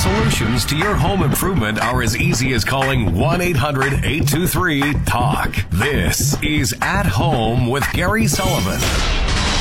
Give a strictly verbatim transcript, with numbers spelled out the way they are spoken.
solutions to your home improvement are as easy as calling one eight hundred eight two three talk. This is At Home with Gary Sullivan.